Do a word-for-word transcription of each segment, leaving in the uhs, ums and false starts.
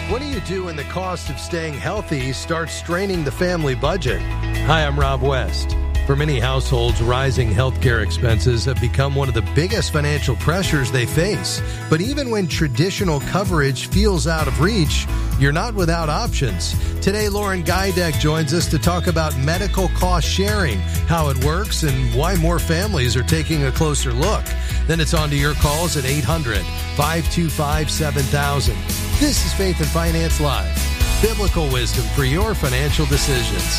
What do you do when the cost of staying healthy starts straining the family budget? Hi, I'm Rob West. For many households, rising healthcare expenses have become one of the biggest financial pressures they face. But even when traditional coverage feels out of reach, you're not without options. Today, Lauren Geideck joins us to talk about medical cost sharing, how it works, and why more families are taking a closer look. Then it's on to your calls at eight hundred, five two five, seven thousand. This is Faith and Finance Live, biblical wisdom for your financial decisions.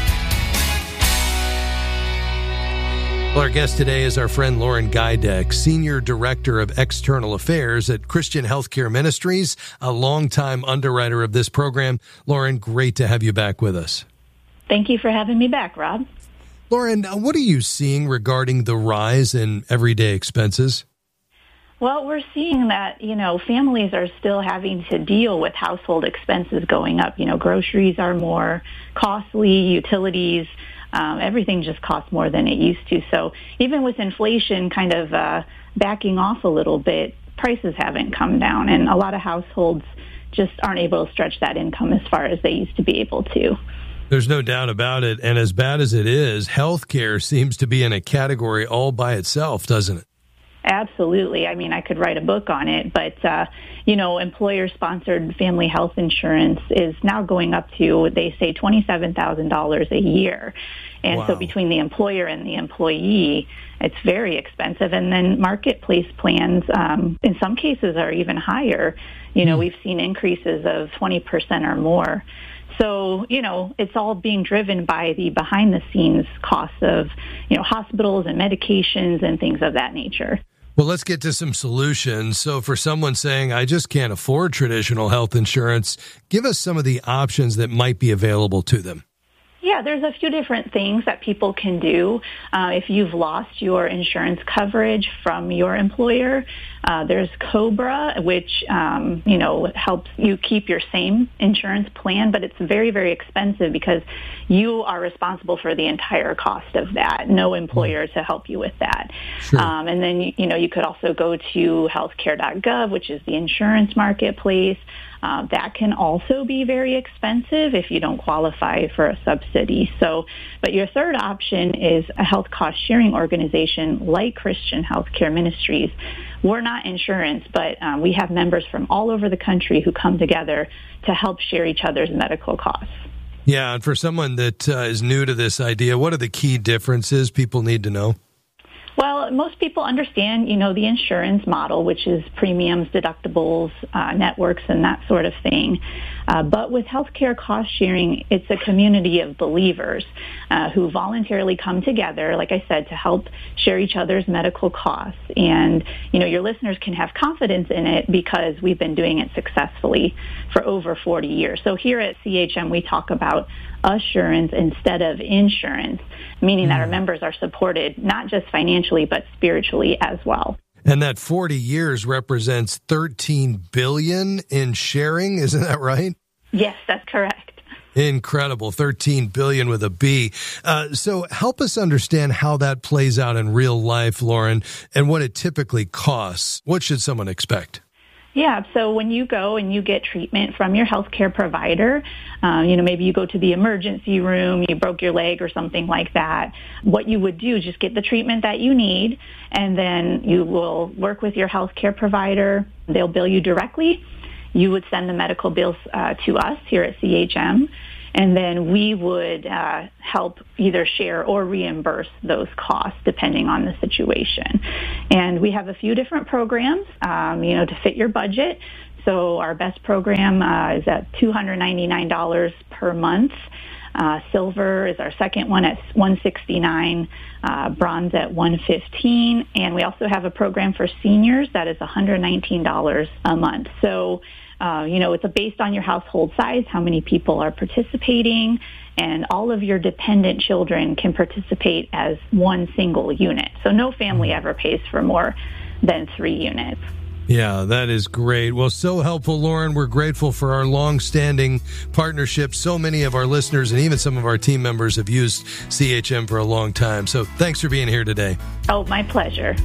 Well, our guest today is our friend Lauren Geideck, Senior Director of External Affairs at Christian Healthcare Ministries, a longtime underwriter of this program. Lauren, great to have you back with us. Thank you for having me back, Rob. Lauren, what are you seeing regarding the rise in everyday expenses? Well, we're seeing that, you know, families are still having to deal with household expenses going up. You know, groceries are more costly, utilities, um, everything just costs more than it used to. So even with inflation kind of uh, backing off a little bit, prices haven't come down. And a lot of households just aren't able to stretch that income as far as they used to be able to. There's no doubt about it. And as bad as it is, healthcare seems to be in a category all by itself, doesn't it? Absolutely. I mean, I could write a book on it, but, uh, you know, employer-sponsored family health insurance is now going up to, they say, twenty-seven thousand dollars a year. And wow. So between the employer and the employee, it's very expensive. And then marketplace plans, um, in some cases, are even higher. You know, mm. we've seen increases of twenty percent or more. So, you know, it's all being driven by the behind-the-scenes costs of, you know, hospitals and medications and things of that nature. Well, let's get to some solutions. So for someone saying, I just can't afford traditional health insurance, give us some of the options that might be available to them. Yeah, there's a few different things that people can do. Uh, if you've lost your insurance coverage from your employer, uh, there's COBRA, which, um, you know, helps you keep your same insurance plan, but it's very, very expensive because you are responsible for the entire cost of that. No employer to help you with that. Sure. Um, and then, you know, you could also go to healthcare dot gov, which is the insurance marketplace. Uh, that can also be very expensive if you don't qualify for a subsidy. So, but your third option is a health cost sharing organization like Christian Healthcare Ministries. We're not insurance, but um, we have members from all over the country who come together to help share each other's medical costs. Yeah, and for someone that uh, is new to this idea, what are the key differences people need to know? Well, most people understand, you know, the insurance model, which is premiums, deductibles, uh, networks, and that sort of thing. Uh, but with healthcare cost sharing, it's a community of believers uh, who voluntarily come together, like I said, to help share each other's medical costs. And, you know, your listeners can have confidence in it because we've been doing it successfully for over forty years. So here at C H M, we talk about assurance instead of insurance, meaning mm. that our members are supported not just financially, but spiritually as well. And that forty years represents thirteen billion dollars in sharing, isn't that right? Yes, that's correct. Incredible, thirteen billion dollars with a B. Uh, so help us understand how that plays out in real life, Lauren, and what it typically costs. What should someone expect? Yeah, so when you go and you get treatment from your healthcare provider, uh, you know, maybe you go to the emergency room, you broke your leg or something like that, what you would do is just get the treatment that you need, and then you will work with your healthcare provider. They'll bill you directly. You would send the medical bills uh, to us here at C H M, and then we would uh, help either share or reimburse those costs depending on the situation. And we have a few different programs, um, you know, to fit your budget. So our best program uh, is at two hundred ninety-nine dollars per month. Uh, silver is our second one at one hundred sixty-nine dollars, uh, bronze at one hundred fifteen dollars, and we also have a program for seniors that is one hundred nineteen dollars a month. So, uh, you know, it's based on your household size, how many people are participating, and all of your dependent children can participate as one single unit. So no family ever pays for more than three units. Yeah, that is great. Well, so helpful, Lauren. We're grateful for our long-standing partnership. So many of our listeners and even some of our team members have used C H M for a long time. So thanks for being here today. Oh, my pleasure.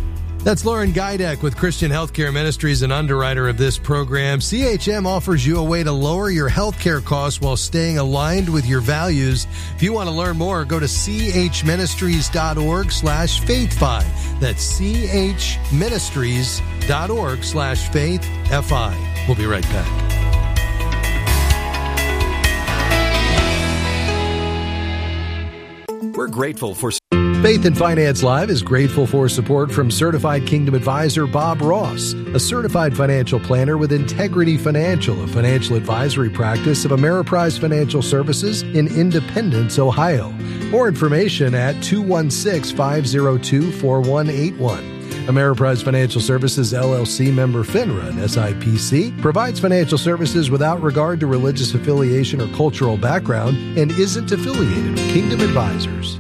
That's Lauren Geideck with Christian Healthcare Ministries, an underwriter of this program. C H M offers you a way to lower your healthcare costs while staying aligned with your values. If you want to learn more, go to chministries.org slash faithfi. That's chministries.org slash faith, F I. We'll be right back. We're grateful for... Faith and Finance Live is grateful for support from Certified Kingdom Advisor Bob Ross, a certified financial planner with Integrity Financial, a financial advisory practice of Ameriprise Financial Services in Independence, Ohio. More information at two one six, five zero two, four one eight one. Ameriprise Financial Services, L L C, member FINRA and S I P C, provides financial services without regard to religious affiliation or cultural background and isn't affiliated with Kingdom Advisors.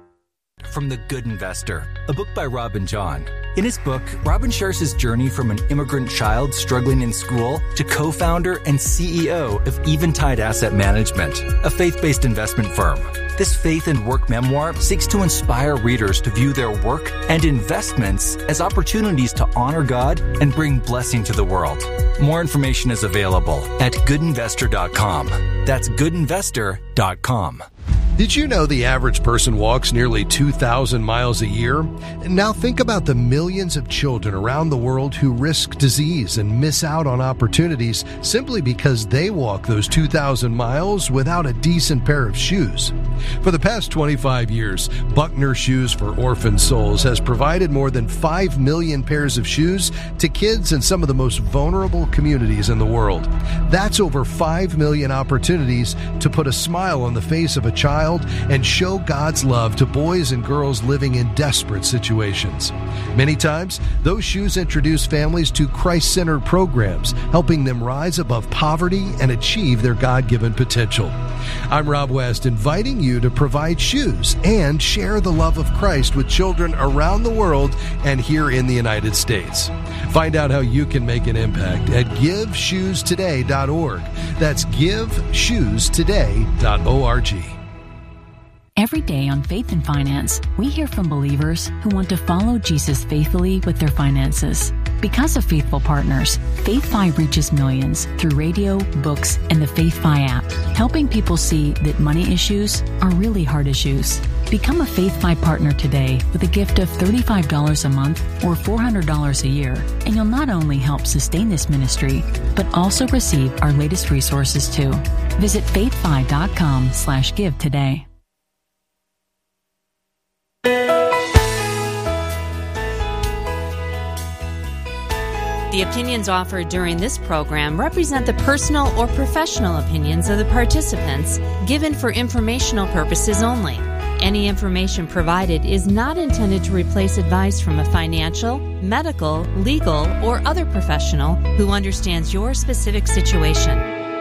From The Good Investor, a book by Robin John. In his book, Robin shares his journey from an immigrant child struggling in school to co-founder and C E O of Eventide Asset Management, a faith-based investment firm. This faith and work memoir seeks to inspire readers to view their work and investments as opportunities to honor God and bring blessing to the world. More information is available at good investor dot com. That's good investor dot com. Did you know the average person walks nearly two thousand miles a year? Now think about the millions of children around the world who risk disease and miss out on opportunities simply because they walk those two thousand miles without a decent pair of shoes. For the past twenty-five years, Buckner Shoes for Orphan Souls has provided more than five million pairs of shoes to kids in some of the most vulnerable communities in the world. That's over five million opportunities to put a smile on the face of a child and show God's love to boys and girls living in desperate situations. Many times, those shoes introduce families to Christ-centered programs, helping them rise above poverty and achieve their God-given potential. I'm Rob West, inviting you to provide shoes and share the love of Christ with children around the world and here in the United States. Find out how you can make an impact at give shoes today dot org. That's give shoes today dot org. Every day on Faith and Finance, we hear from believers who want to follow Jesus faithfully with their finances. Because of Faithful Partners, FaithFi reaches millions through radio, books, and the FaithFi app, helping people see that money issues are really hard issues. Become a FaithFi partner today with a gift of thirty-five dollars a month or four hundred dollars a year, and you'll not only help sustain this ministry, but also receive our latest resources too. Visit faithfi.com slash give today. The opinions offered during this program represent the personal or professional opinions of the participants, given for informational purposes only. Any information provided is not intended to replace advice from a financial, medical, legal, or other professional who understands your specific situation.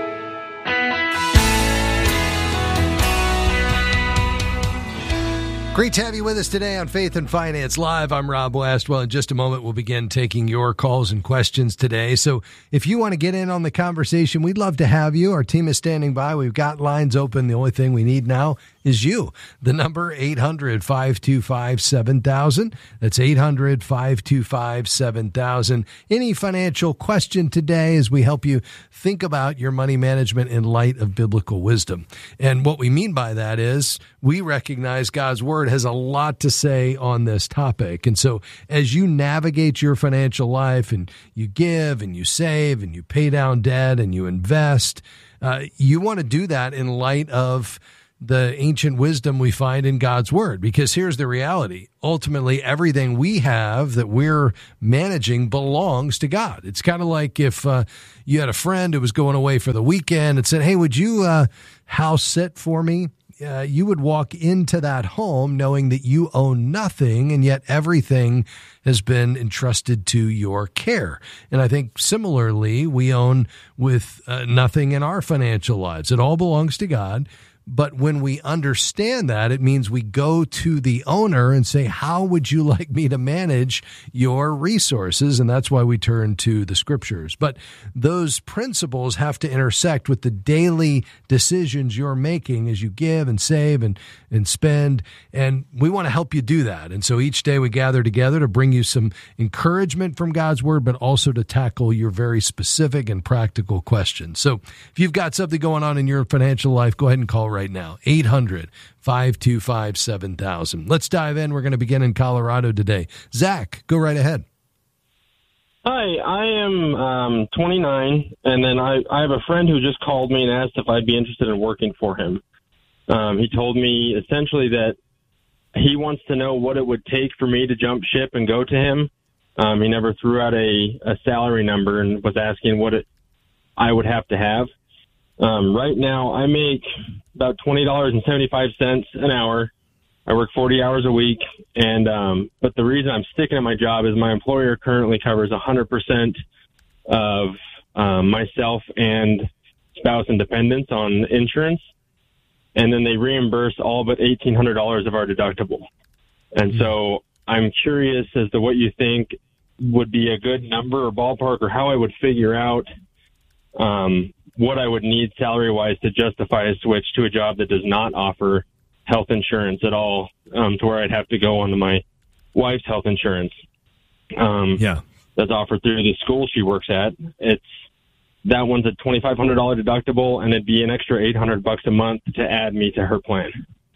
Great to have you with us today on Faith and Finance Live. I'm Rob West. Well, in just a moment, we'll begin taking your calls and questions today. So if you want to get in on the conversation, we'd love to have you. Our team is standing by. We've got lines open. The only thing we need now is you. The number, eight hundred, five two five, seven thousand. That's eight hundred, five two five, seven thousand. Any financial question today as we help you think about your money management in light of biblical wisdom. And what we mean by that is we recognize God's Word has a lot to say on this topic. And so as you navigate your financial life and you give and you save and you pay down debt and you invest, uh, you want to do that in light of the ancient wisdom we find in God's Word. Because here's the reality. Ultimately, everything we have that we're managing belongs to God. It's kind of like if uh, you had a friend who was going away for the weekend and said, hey, would you uh, house sit for me? Uh, you would walk into that home knowing that you own nothing, and yet everything has been entrusted to your care. And I think similarly, we own with uh, nothing in our financial lives. It all belongs to God, But when we understand that, it means we go to the owner and say, how would you like me to manage your resources? And that's why we turn to the scriptures. But those principles have to intersect with the daily decisions you're making as you give and save and, and spend. And we want to help you do that. And so each day we gather together to bring you some encouragement from God's word, but also to tackle your very specific and practical questions. So if you've got something going on in your financial life, go ahead and call right now, eight hundred, five two five, seven thousand. Let's dive in. We're going to begin in Colorado today. Zach, go right ahead. Hi, I am um, twenty-nine, and then I, I have a friend who just called me and asked if I'd be interested in working for him. Um, he told me essentially that he wants to know what it would take for me to jump ship and go to him. Um, he never threw out a, a salary number and was asking what it I would have to have. Um, right now, I make about twenty dollars and seventy-five cents an hour. I work forty hours a week, and um, but the reason I'm sticking at my job is my employer currently covers one hundred percent of um, myself and spouse and dependents on insurance, and then they reimburse all but eighteen hundred dollars of our deductible. And mm-hmm. so I'm curious as to what you think would be a good number or ballpark, or how I would figure out um, what I would need salary-wise to justify a switch to a job that does not offer health insurance at all, um, to where I'd have to go on to my wife's health insurance. Um, yeah. That's offered through the school she works at. It's, that one's a twenty-five hundred dollars deductible, and it'd be an extra eight hundred bucks a month to add me to her plan.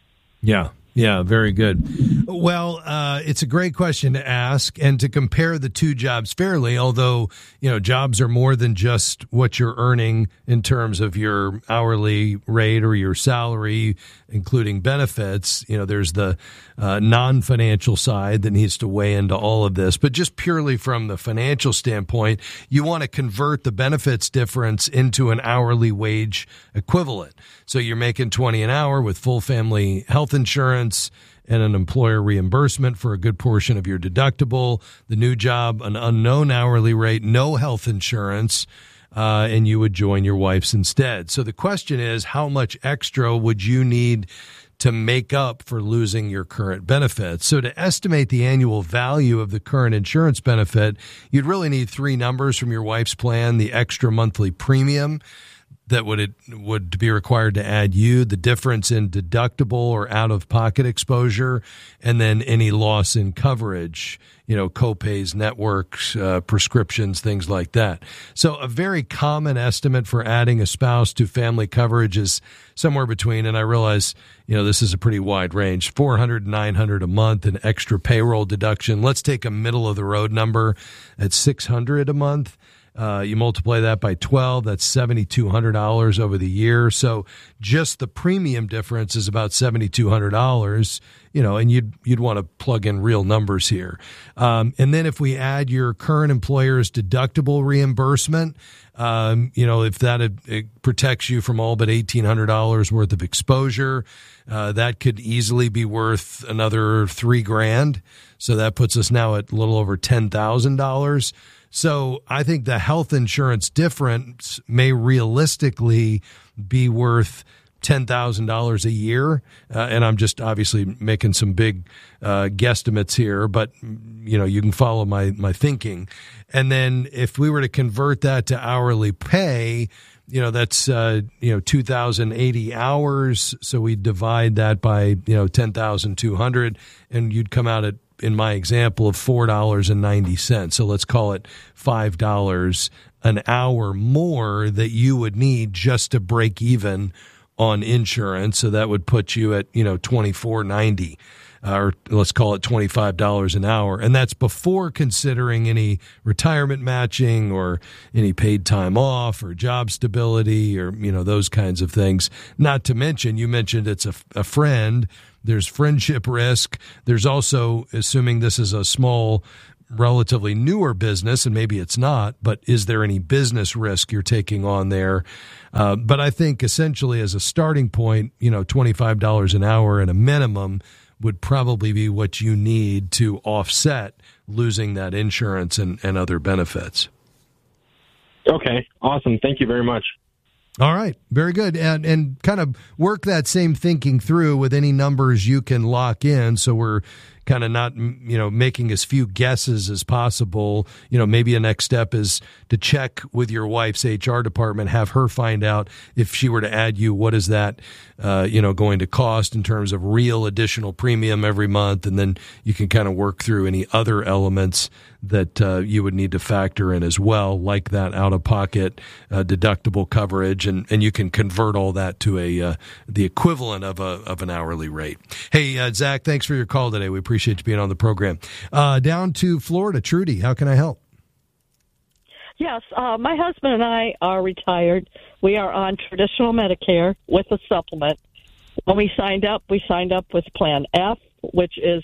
Yeah. Yeah, very good. Well, uh, it's a great question to ask and to compare the two jobs fairly, although, you know, jobs are more than just what you're earning in terms of your hourly rate or your salary, including benefits. You know, there's the uh, non-financial side that needs to weigh into all of this. But just purely from the financial standpoint, you want to convert the benefits difference into an hourly wage equivalent. So you're making twenty an hour with full family health insurance and an employer reimbursement for a good portion of your deductible. The new job, an unknown hourly rate, no health insurance, uh, and you would join your wife's instead. So the question is, how much extra would you need to make up for losing your current benefits? So to estimate the annual value of the current insurance benefit, you'd really need three numbers from your wife's plan: the extra monthly premium that would it would be required to add you, the difference in deductible or out-of-pocket exposure, and then any loss in coverage, you know, copays, networks, uh, prescriptions, things like that. So a very common estimate for adding a spouse to family coverage is somewhere between, and I realize, you know, this is a pretty wide range, four hundred dollars, nine hundred dollars a month, an extra payroll deduction. Let's take a middle-of-the-road number at six hundred dollars a month. Uh, you multiply that by twelve, that's seven thousand two hundred dollars over the year. So just the premium difference is about seven thousand two hundred dollars, you know, and you'd, you'd want to plug in real numbers here. Um, and then if we add your current employer's deductible reimbursement, um, you know, if that it protects you from all but eighteen hundred dollars worth of exposure, uh, that could easily be worth another three grand. So that puts us now at a little over ten thousand dollars. So I think the health insurance difference may realistically be worth ten thousand dollars a year. Uh, and I'm just obviously making some big uh, guesstimates here, but, you know, you can follow my, my thinking. And then if we were to convert that to hourly pay, you know, that's, uh, you know, two thousand eighty hours. So we divide that by, you know, ten thousand two hundred, and you'd come out at, in my example, of four dollars and ninety cents. So let's call it five dollars an hour more that you would need just to break even on insurance. So that would put you at, you know, twenty-four ninety, uh, or let's call it twenty-five dollars an hour. And that's before considering any retirement matching or any paid time off or job stability or, you know, those kinds of things. Not to mention, you mentioned it's a, a friend. There's friendship risk. There's also, assuming this is a small, relatively newer business, and maybe it's not, but is there any business risk you're taking on there? Uh, but I think essentially as a starting point, you know, twenty-five dollars an hour at a minimum would probably be what you need to offset losing that insurance and, and other benefits. Okay, awesome. Thank you very much. All right. Very good. And and kind of work that same thinking through with any numbers you can lock in. So we're kind of not, you know, making as few guesses as possible. You know, maybe a next step is to check with your wife's H R department, have her find out if she were to add you, what is that, uh, you know, going to cost in terms of real additional premium every month. And then you can kind of work through any other elements that uh, you would need to factor in as well, like that out-of-pocket uh, deductible coverage, and, and you can convert all that to a uh, the equivalent of a of an hourly rate. Hey, uh, Zach, thanks for your call today. We appreciate you being on the program. Uh, down to Florida, Trudy, how can I help? Yes, uh, my husband and I are retired. We are on traditional Medicare with a supplement. When we signed up, we signed up with Plan F, which is,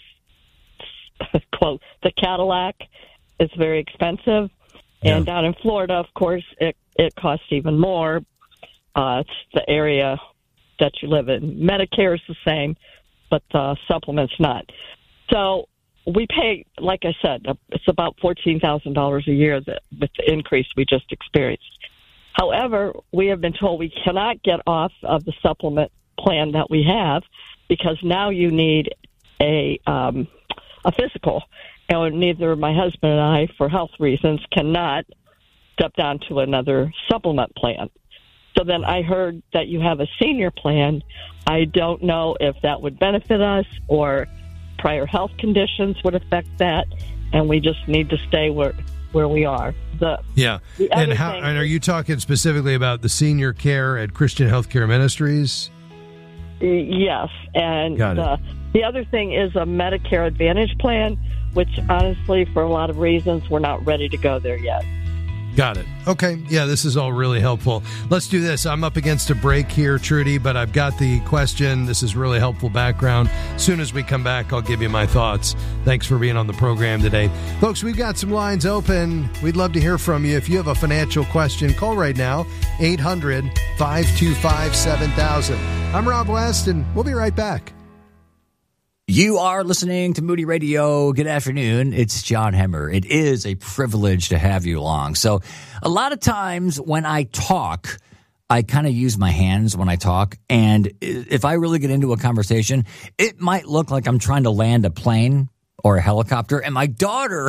quote, the Cadillac. It's very expensive. Yeah. And down in Florida, of course, it, it costs even more. Uh, it's the area that you live in. Medicare is the same, but the supplement's not. So we pay, like I said, it's about fourteen thousand dollars a year that, with the increase we just experienced. However, we have been told we cannot get off of the supplement plan that we have because now you need a um, a physical. And neither my husband and I, for health reasons, cannot step down to another supplement plan. So then I heard that you have a senior plan. I don't know if that would benefit us or prior health conditions would affect that, and we just need to stay where where we are. The, yeah. The and how? And are you talking specifically about the senior care at Christian Healthcare Ministries? Yes. And Got it. Uh, the other thing is a Medicare Advantage plan, which honestly, for a lot of reasons, we're not ready to go there yet. Got it. Okay. Yeah, this is all really helpful. Let's do this. I'm up against a break here, Trudy, but I've got the question. This is really helpful background. As soon as we come back, I'll give you my thoughts. Thanks for being on the program today. Folks, we've got some lines open. We'd love to hear from you. If you have a financial question, call right now, eight hundred, five two five, seven thousand. I'm Rob West, and we'll be right back. You are listening to Moody Radio. Good afternoon. It's John Hemmer. It is a privilege to have you along. So a lot of times when I talk, I kind of use my hands when I talk. And if I really get into a conversation, it might look like I'm trying to land a plane or a helicopter. And my daughter...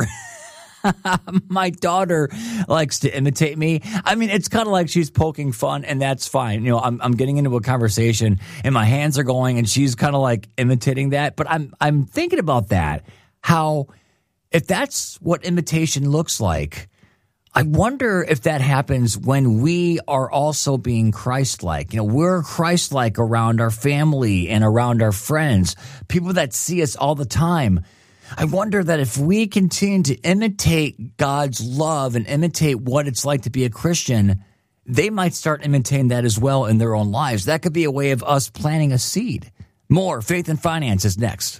My daughter likes to imitate me. I mean, it's kind of like she's poking fun, and that's fine. You know, I'm I'm getting into a conversation, and my hands are going, and she's kind of like imitating that. But I'm I'm thinking about that. How, if that's what imitation looks like, I wonder if that happens when we are also being Christ-like. You know, we're Christ-like around our family and around our friends, people that see us all the time. I wonder that if we continue to imitate God's love and imitate what it's like to be a Christian, they might start imitating that as well in their own lives. That could be a way of us planting a seed. More Faith and Finance is next.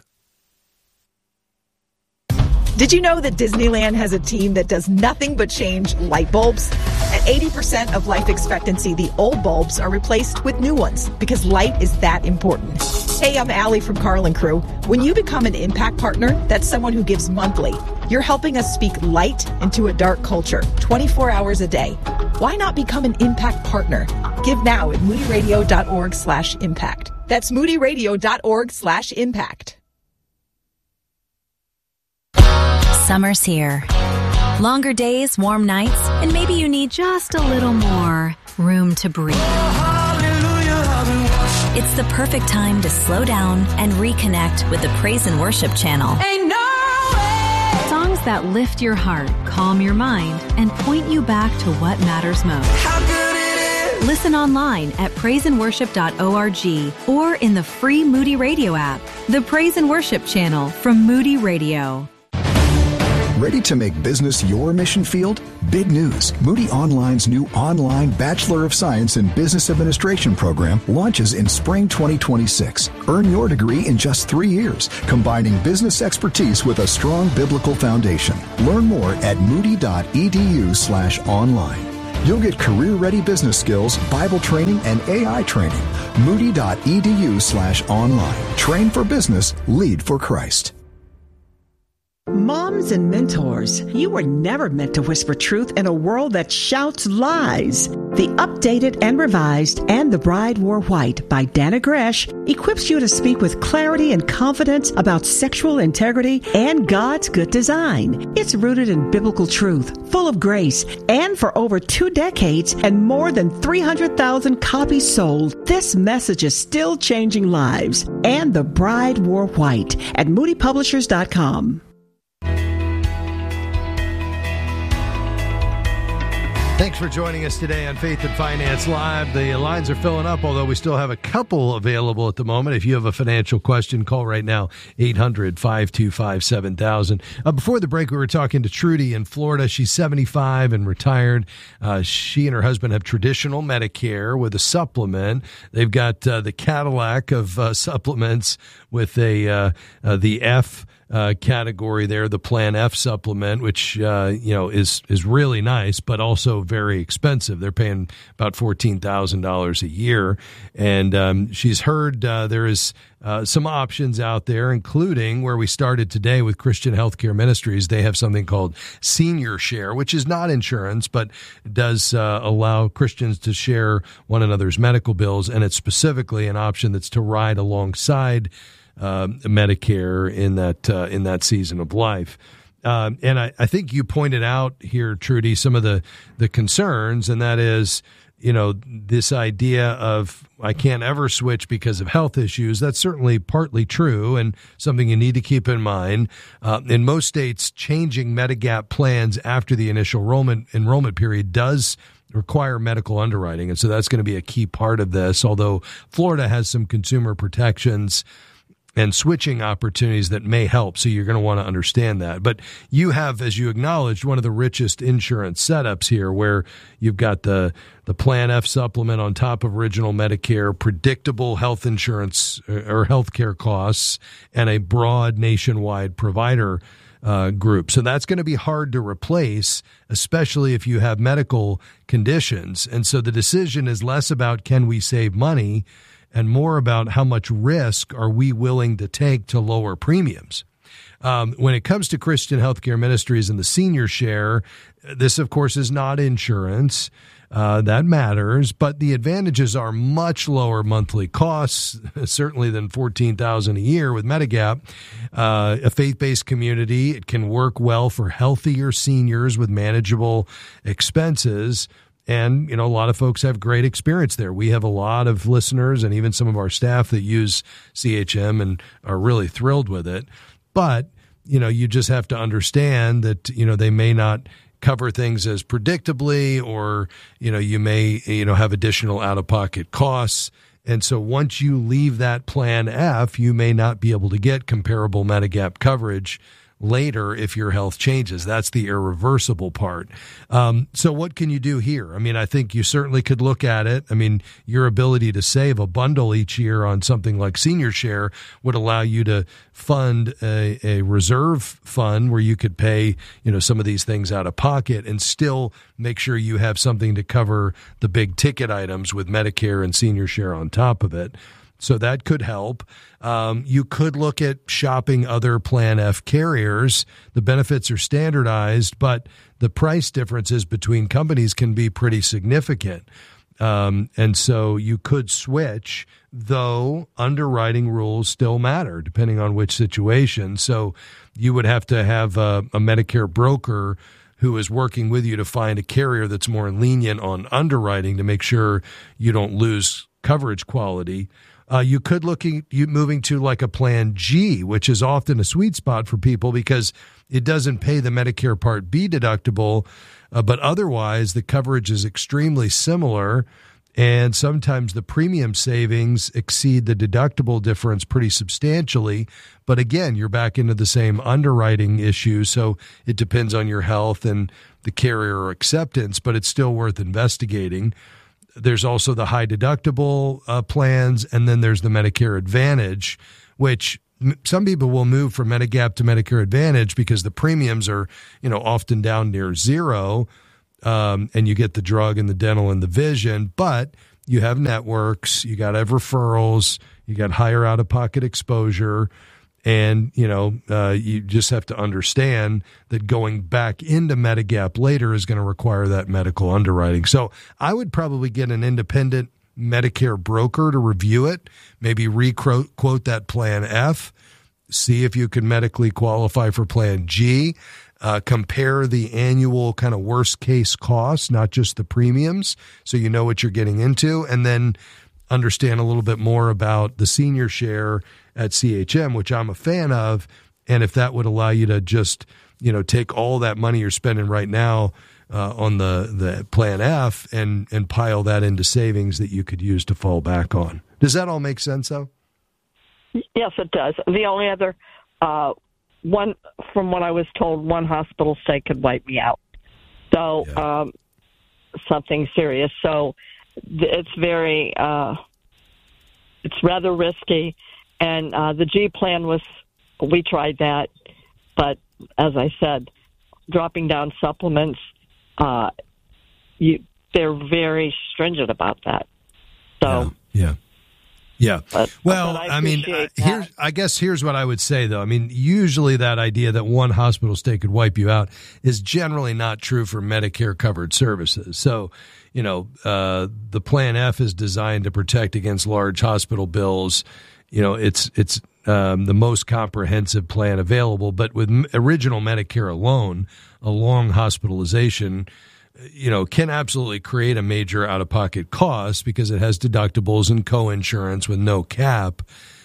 Did you know that Disneyland has a team that does nothing but change light bulbs? At eighty percent of life expectancy, the old bulbs are replaced with new ones because light is that important. Hey, I'm Allie from Carl and Crew. When you become an Impact Partner, that's someone who gives monthly. You're helping us speak light into a dark culture, twenty-four hours a day. Why not become an Impact Partner? Give now at moodyradio.org slash impact. That's moodyradio.org slash impact. Summer's here. Longer days, warm nights, and maybe you need just a little more room to breathe. It's the perfect time to slow down and reconnect with the Praise and Worship channel. Ain't no way. Songs that lift your heart, calm your mind, and point you back to what matters most. How good it is. Listen online at praise and worship dot org or in the free Moody Radio app. The Praise and Worship channel from Moody Radio. Ready to make business your mission field? Big news. Moody Online's new online Bachelor of Science in Business Administration program launches in spring twenty twenty-six. Earn your degree in just three years, combining business expertise with a strong biblical foundation. Learn more at moody.edu slash online. You'll get career-ready business skills, Bible training, and A I training. Moody.edu slash online. Train for business, lead for Christ. Moms and mentors, you were never meant to whisper truth in a world that shouts lies. The updated and revised And the Bride Wore White by Dana Gresh equips you to speak with clarity and confidence about sexual integrity and God's good design. It's rooted in biblical truth, full of grace, and for over two decades and more than three hundred thousand copies sold, this message is still changing lives. And the Bride Wore White at moody publishers dot com. Thanks for joining us today on Faith and Finance Live. The lines are filling up, although we still have a couple available at the moment. If you have a financial question, call right now, eight hundred, five two five, seven thousand. Uh, before the break, we were talking to Trudy in Florida. She's seventy-five and retired. Uh, she and her husband have traditional Medicare with a supplement. They've got uh, the Cadillac of uh, supplements with a uh, uh, the F Uh, category there, the Plan F supplement, which, uh, you know, is, is really nice, but also very expensive. They're paying about fourteen thousand dollars a year. And um, she's heard uh, there is uh, some options out there, including where we started today with Christian Healthcare Ministries. They have something called Senior Share, which is not insurance, but does uh, allow Christians to share one another's medical bills. And it's specifically an option that's to ride alongside Uh, Medicare in that uh, in that season of life. Uh, and I, I think you pointed out here, Trudy, some of the, the concerns, and that is, you know, this idea of I can't ever switch because of health issues. That's certainly partly true and something you need to keep in mind. Uh, in most states, changing Medigap plans after the initial enrollment, enrollment period does require medical underwriting, and so that's going to be a key part of this, although Florida has some consumer protections and switching opportunities that may help. So you're going to want to understand that. But you have, as you acknowledged, one of the richest insurance setups here where you've got the, the Plan F supplement on top of original Medicare, predictable health insurance or health care costs, and a broad nationwide provider uh, group. So that's going to be hard to replace, especially if you have medical conditions. And so the decision is less about can we save money and more about how much risk are we willing to take to lower premiums. Um, when it comes to Christian Healthcare Ministries and the Senior Share, this, of course, is not insurance. Uh, that matters, but the advantages are much lower monthly costs, certainly than fourteen thousand dollars a year with Medigap. Uh, a faith-based community, it can work well for healthier seniors with manageable expenses. And, you know, a lot of folks have great experience there. We have a lot of listeners and even some of our staff that use C H M and are really thrilled with it. But, you know, you just have to understand that, you know, they may not cover things as predictably, or, you know, you may, you know, have additional out-of-pocket costs. And so once you leave that Plan F, you may not be able to get comparable Medigap coverage later if your health changes. That's the irreversible part. Um, so what can you do here? I mean, I think you certainly could look at it. I mean, your ability to save a bundle each year on something like Senior Share would allow you to fund a, a reserve fund where you could pay, you know, some of these things out of pocket and still make sure you have something to cover the big ticket items with Medicare and Senior Share on top of it. So that could help. Um, you could look at shopping other Plan F carriers. The benefits are standardized, but the price differences between companies can be pretty significant. Um, and so you could switch, though underwriting rules still matter depending on which situation. So you would have to have a, a Medicare broker who is working with you to find a carrier that's more lenient on underwriting to make sure you don't lose coverage quality. Uh, you could look at you moving to like a Plan G, which is often a sweet spot for people because it doesn't pay the Medicare Part B deductible, uh, but otherwise the coverage is extremely similar, and sometimes the premium savings exceed the deductible difference pretty substantially. But again, you're back into the same underwriting issue, so it depends on your health and the carrier acceptance, but it's still worth investigating. There's also the high deductible uh, plans, and then there's the Medicare Advantage, which m- some people will move from Medigap to Medicare Advantage because the premiums are, you know, often down near zero, um, and you get the drug and the dental and the vision, but you have networks, you got to have referrals, you got higher out-of-pocket exposure, And, you know, uh, you just have to understand that going back into Medigap later is going to require that medical underwriting. So I would probably get an independent Medicare broker to review it, maybe re-quote that Plan F, see if you can medically qualify for Plan G, uh, compare the annual kind of worst case costs, not just the premiums, so you know what you're getting into, and then understand a little bit more about the senior share at C H M, which I'm a fan of, and if that would allow you to just, you know, take all that money you're spending right now uh, on the, the Plan F and, and pile that into savings that you could use to fall back on. Does that all make sense, though? Yes, it does. The only other uh, one, from what I was told, one hospital stay could wipe me out. So yeah. um, something serious. So it's very, uh, it's rather risky. And uh, the G plan was, we tried that, but as I said, dropping down supplements, uh, you, they're very stringent about that. So yeah, yeah. yeah. But, well, but I, I mean, uh, here's, I guess here's what I would say, though. I mean, usually that idea that one hospital stay could wipe you out is generally not true for Medicare covered services. So, you know, uh, the Plan F is designed to protect against large hospital bills. You know, it's it's um, the most comprehensive plan available. But with m- original Medicare alone, a long hospitalization, you know, can absolutely create a major out-of-pocket cost because it has deductibles and co-insurance with no cap.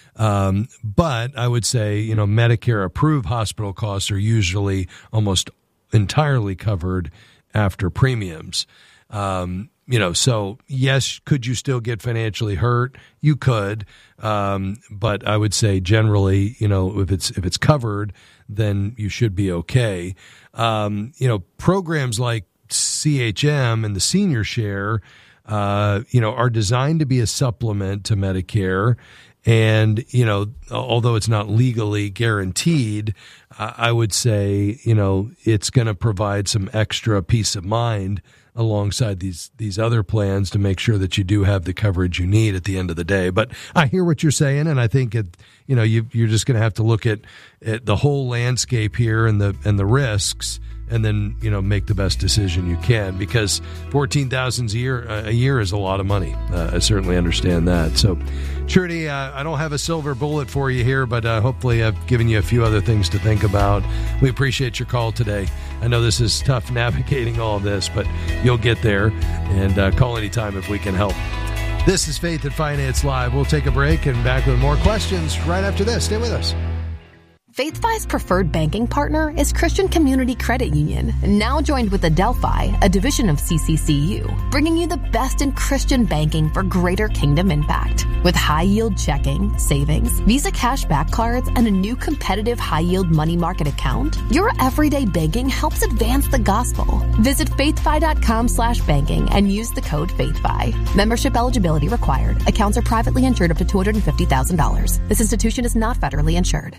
Um, but I would say, you know, Medicare-approved hospital costs are usually almost entirely covered after premiums. Um, you know, so yes, could you still get financially hurt? You could, um, but I would say generally, you know, if it's if it's covered, then you should be okay. Um, you know, programs like C H M and the senior share, uh, you know, are designed to be a supplement to Medicare. And, you know, although it's not legally guaranteed, uh, I would say, you know, it's going to provide some extra peace of mind alongside these these other plans to make sure that you do have the coverage you need at the end of the day. But I hear what you're saying, and I think it, you know, you, you're just going to have to look at, at the whole landscape here and the and the risks, and then, you know, make the best decision you can, because fourteen thousand dollars a year a year is a lot of money. Uh, I certainly understand that. So, Trudy, uh, I don't have a silver bullet for you here, but uh, hopefully I've given you a few other things to think about. We appreciate your call today. I know this is tough navigating all of this, but you'll get there, and uh, call anytime if we can help. This is Faith and Finance Live. We'll take a break and back with more questions right after this. Stay with us. FaithFi's preferred banking partner is Christian Community Credit Union, now joined with Adelphi, a division of C C C U, bringing you the best in Christian banking for greater kingdom impact. With high-yield checking, savings, Visa cashback cards, and a new competitive high-yield money market account, your everyday banking helps advance the gospel. Visit faithfi.com slash banking and use the code FaithFi. Membership eligibility required. Accounts are privately insured up to two hundred fifty thousand dollars. This institution is not federally insured.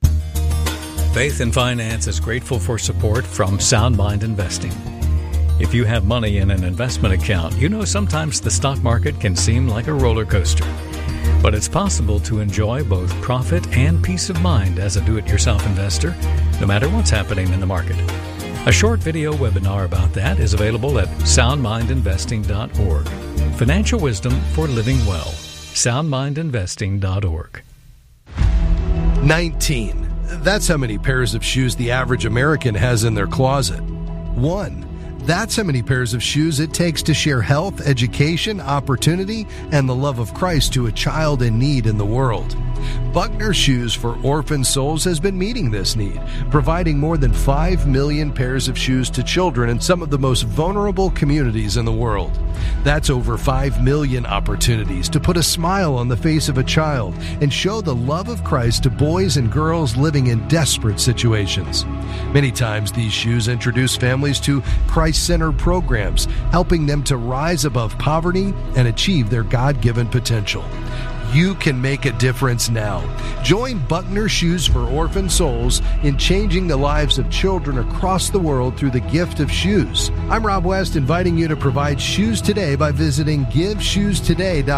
Faith and Finance is grateful for support from Sound Mind Investing. If you have money in an investment account, you know sometimes the stock market can seem like a roller coaster. But it's possible to enjoy both profit and peace of mind as a do-it-yourself investor, no matter what's happening in the market. A short video webinar about that is available at sound mind investing dot org. Financial wisdom for living well. sound mind investing dot org. nineteen. That's how many pairs of shoes the average American has in their closet. One. That's how many pairs of shoes it takes to share health, education, opportunity, and the love of Christ to a child in need in the world. Buckner Shoes for Orphan Souls has been meeting this need, providing more than five million pairs of shoes to children in some of the most vulnerable communities in the world. That's over five million opportunities to put a smile on the face of a child and show the love of Christ to boys and girls living in desperate situations. Many times these shoes introduce families to Christ-centered programs, helping them to rise above poverty and achieve their God-given potential. You can make a difference now. Join Buckner Shoes for Orphan Souls in changing the lives of children across the world through the gift of shoes. I'm Rob West, inviting you to provide shoes today by visiting give shoes today dot com.